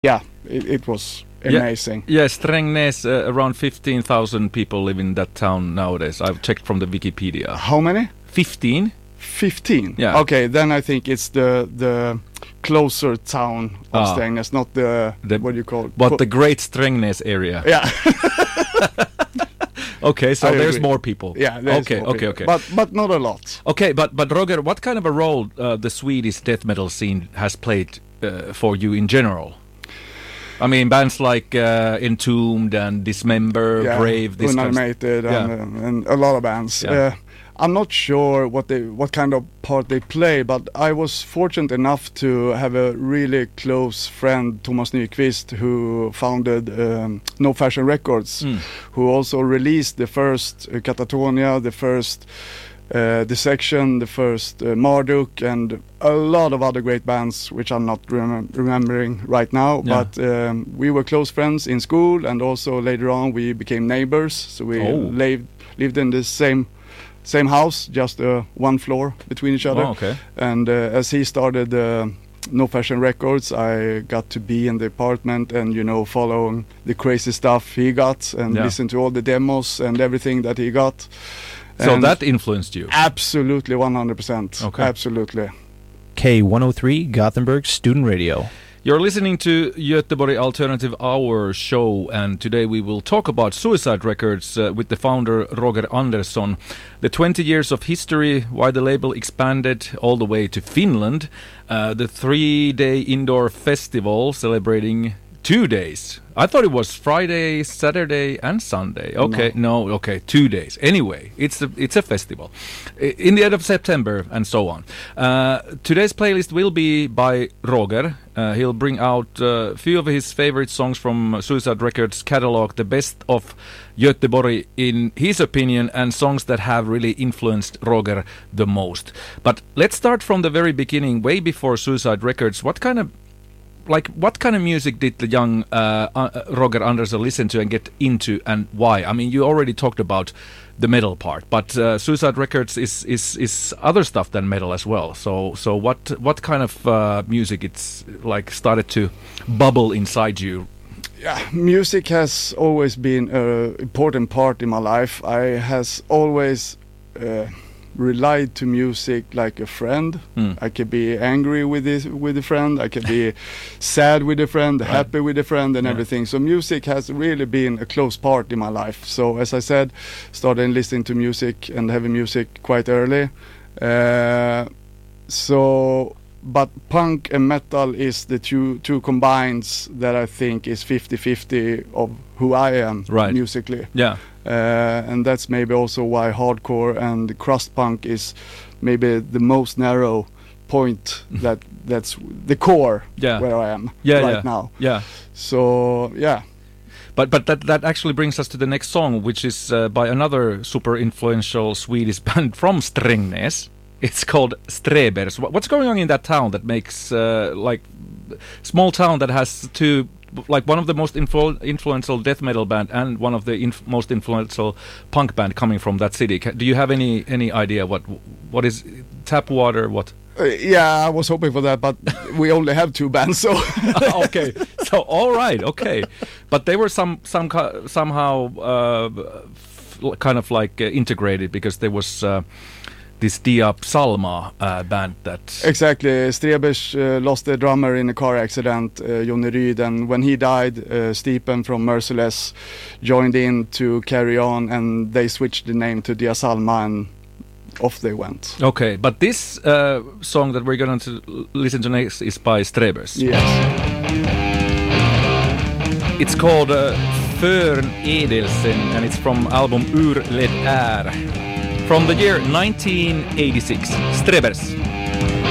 Yeah, it was amazing. Yeah, Strängnäs, around 15,000 people live in that town nowadays. I've checked from the Wikipedia. How many? 15? 15? Yeah. Okay, then I think it's the closer town of Strängnäs, not the what do you call it? But the Great Strängnäs area. Yeah. Okay, so I there's agree. more people. Yeah, there's okay, more okay, people. okay. But not a lot. Okay, but Roger, what kind of a role the Swedish death metal scene has played for you in general? I mean, bands like Entombed and Dismember, Brave, this kind of Unanimated and a lot of bands. Yeah. I'm not sure what kind of part they play, but I was fortunate enough to have a really close friend, Thomas Nyqvist, who founded No Fashion Records, who also released the first Katatonia, the first Dissection, the first Marduk, and a lot of other great bands which I'm not remembering right now. Yeah. But we were close friends in school, and also later on we became neighbors. So we lived in the same house, just one floor between each other. Oh, okay. And as he started No Fashion Records, I got to be in the apartment and, following the crazy stuff he got and listen to all the demos and everything that he got. So And that influenced you? Absolutely, 100%. Okay. Absolutely. K103 Gothenburg Student Radio. You're listening to Göteborg Alternative Hour show, and today we will talk about Suicide Records with the founder Roger Andersson. The 20 years of history, why the label expanded all the way to Finland, the 3-day indoor festival celebrating 2 days. I thought it was Friday, Saturday and Sunday. Okay, no, 2 days. Anyway, it's a festival in the end of September and so on. Today's playlist will be by Roger. He'll bring out a few of his favorite songs from Suicide Records catalog, the best of Göteborg in his opinion, and songs that have really influenced Roger the most. But let's start from the very beginning, way before Suicide Records. What kind of music did the young Roger Andersson listen to and get into, and why? I mean, you already talked about the metal part, but Suicide Records is other stuff than metal as well. So what kind of music it's like started to bubble inside you? Yeah, music has always been an important part in my life. I has always relied to music like a friend. I could be angry with a friend, I could be sad with a friend, happy with a friend, and everything. So music has really been a close part in my life. So as I said, started listening to music and heavy music quite early. But punk and metal is the two combines that I think is 50-50 of who I am musically. Yeah. And that's maybe also why hardcore and crust punk is maybe the most narrow point that's the core where I am now. Yeah. So yeah. But that actually brings us to the next song, which is by another super influential Swedish band from Strängnäs. It's called Strebers. What's going on in that town that makes like small town that has two, like one of the most influential death metal band and one of the most influential punk band coming from that city? Do you have any idea what is tap water? What? Yeah, I was hoping for that, but we only have two bands, so okay. So all right, okay, but they were somehow kind of like integrated, because there was. This Diab Salma band that... Exactly. Strebers lost their drummer in a car accident, Jonny Ryd, and when he died, Stipen from Merciless joined in to carry on, and they switched the name to Diab Salma, and off they went. Okay, but this song that we're going to listen to next is by Strebers. Yes. It's called Förn Edelsen, and it's from album Ur Led Är. From the year 1986, Strebers.